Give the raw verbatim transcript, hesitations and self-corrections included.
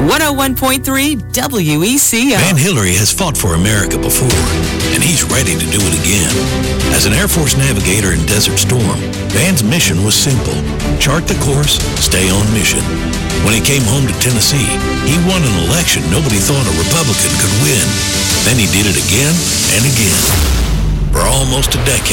one oh one point three W E C O. Van Hillary has fought for America before, and he's ready to do it again. As an Air Force navigator in Desert Storm, Van's mission was simple: chart the course, stay on mission. When he came home to Tennessee, he won an election nobody thought a Republican could win. Then he did it again and again. For almost a decade,